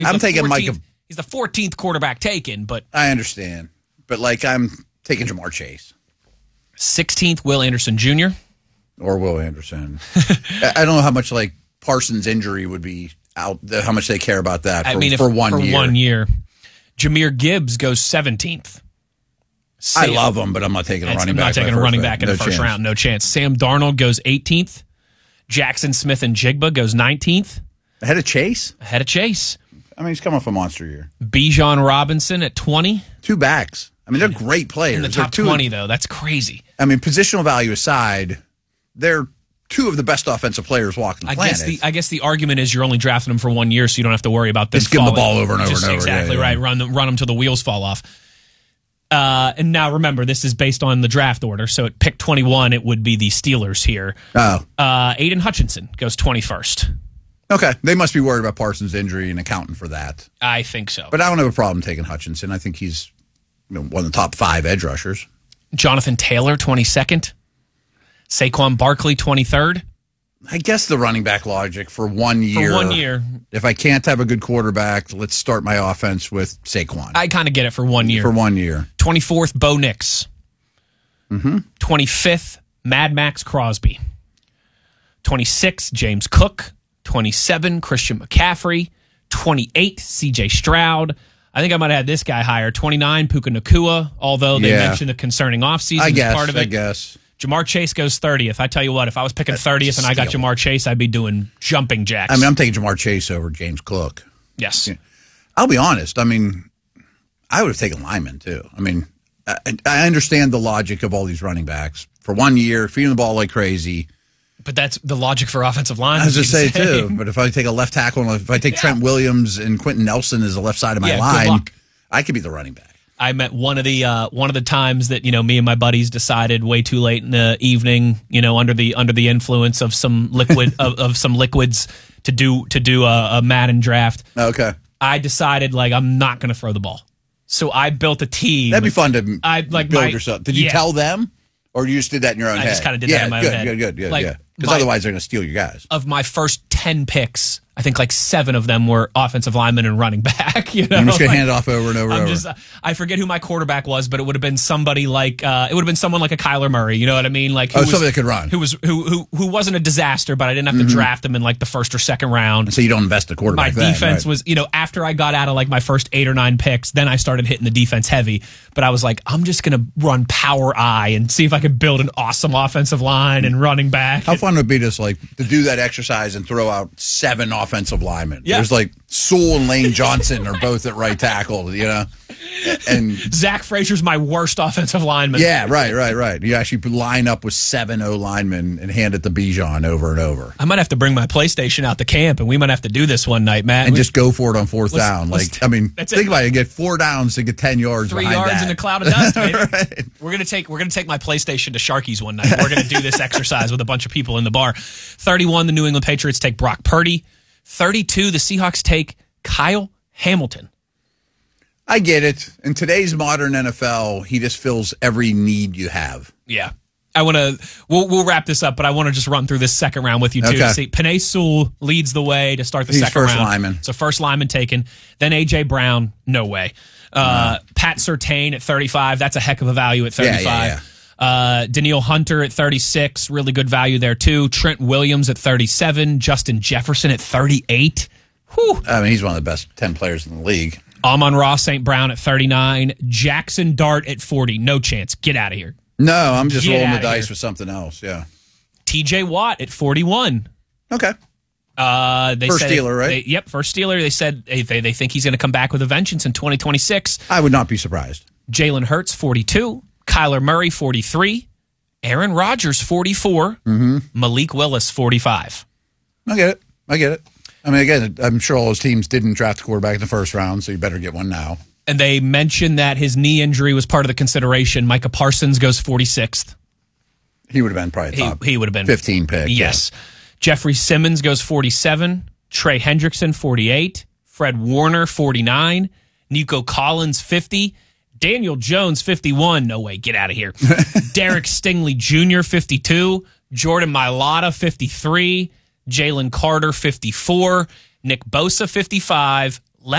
I'm taking Micah. He's the 14th quarterback taken, but I understand. But, I'm taking Jamar Chase. 16th, Will Anderson Jr. Or Will Anderson. I don't know how much, Parsons' injury would be out, how much they care about that for 1 year. Jameer Gibbs goes 17th. I love him, but I'm not taking a running back. I'm not taking a running back in the first round. No chance. Sam Darnold goes 18th. Jackson Smith and Jigba goes 19th. Ahead of Chase? Ahead of Chase. I mean, he's coming off a monster year. Bijan Robinson at 20. Two backs. I mean, they're great players. In the top 20, though. That's crazy. I mean, positional value aside, they're two of the best offensive players walking the planet. I guess the argument is you're only drafting them for 1 year, so you don't have to worry about them. Just give them the ball over and over and over. Exactly right. Run them till the wheels fall off. And now remember, this is based on the draft order. So at pick 21, it would be the Steelers here. Oh. Aiden Hutchinson goes 21st. Okay. They must be worried about Parsons' injury and accounting for that. I think so. But I don't have a problem taking Hutchinson. I think he's one of the top 5 edge rushers. Jonathan Taylor, 22nd. Saquon Barkley, 23rd. I guess the running back logic for 1 year. For 1 year. If I can't have a good quarterback, let's start my offense with Saquon. I kind of get it for 1 year. For 1 year. 24th, Bo Nix. 25th, Mad Max Crosby. 26th, James Cook. 27, Christian McCaffrey. 28, C.J. Stroud. I think I might have had this guy higher. 29, Puka Nacua, although they mentioned the concerning offseason as part of it. I guess. Jamar Chase goes 30th. I tell you what, if I was picking 30th and I got Jamar Chase, I'd be doing jumping jacks. I mean, I'm taking Jamar Chase over James Cook. Yes. I'll be honest. I mean, I would have taken Lyman, too. I mean, I understand the logic of all these running backs. For 1 year, feeding the ball like crazy. But that's the logic for offensive line. I was just saying, too. But if I take a left tackle, if I take Trent Williams and Quentin Nelson as the left side of my line, I could be the running back. I met one of the times that me and my buddies decided way too late in the evening, under the influence of some liquid of some liquids to do a Madden draft. Okay. I decided I'm not going to throw the ball, so I built a team. That'd be fun to build yourself. Did you tell them, or you just did that in your own head? I just kind of did that in my own head. Good. Because otherwise they're going to steal your guys. Of my first 10 picks, I think 7 of them were offensive linemen and running back. I'm just going to hand it off over and over and over. I forget who my quarterback was, but it would have been somebody someone like a Kyler Murray. You know what I mean? Somebody that could run. Who wasn't a disaster, but I didn't have to draft him in the first or second round. So you don't invest in a quarterback. My defense was, after I got out of my first 8 or 9 picks, then I started hitting the defense heavy. But I was I'm just going to run power I and see if I could build an awesome offensive line and running back. How fun would it be to do that exercise and throw out 7 offensive linemen? Yeah. There's Sewell and Lane Johnson are both at right tackle, and Zach Frazier's my worst offensive lineman. Yeah, right. You actually line up with 7 O linemen and hand it to Bijan over and over. I might have to bring my PlayStation out to camp, and we might have to do this one night, Matt. And just go for it on 4th down. Think about it. You get 4 downs to get 10 yards. 3 yards that. In a cloud of dust, baby. Right. We're gonna take my PlayStation to Sharky's one night. We're gonna do this exercise with a bunch of people in the bar. 31, the New England Patriots take Brock Purdy. 32, the Seahawks take Kyle Hamilton. I get it. In today's modern NFL, he just fills every need you have. Yeah. We'll wrap this up, but I want to just run through this second round with you, too. Okay. See, Penei Sewell leads the way to start the second round. He's first lineman. So first lineman taken. Then A.J. Brown, no way. Pat Surtain at 35. That's a heck of a value at 35. Yeah. Danielle Hunter at 36. Really good value there, too. Trent Williams at 37. Justin Jefferson at 38. Whew. I mean, he's one of the best 10 players in the league. Amon-Ra St. Brown at 39. Jackson Dart at 40. No chance. Get out of here. No, I'm just rolling the dice with something else, yeah. TJ Watt at 41. Okay. First Steeler, right? First Steeler. They said they think he's going to come back with a vengeance in 2026. I would not be surprised. Jalen Hurts, 42. Kyler Murray, 43. Aaron Rodgers, 44. Malik Willis, 45. I get it. I mean, again, I'm sure all those teams didn't draft a quarterback in the first round, so you better get one now. And they mentioned that his knee injury was part of the consideration. Micah Parsons goes 46th. He would have been probably top. He would have been 15 pick. Yes. Yeah. Jeffrey Simmons goes 47. Trey Hendrickson, 48. Fred Warner, 49. Nico Collins, 50. Daniel Jones, 51. No way. Get out of here. Derek Stingley Jr., 52. Jordan Mailata, 53. Jalen Carter, 54. Nick Bosa, 55.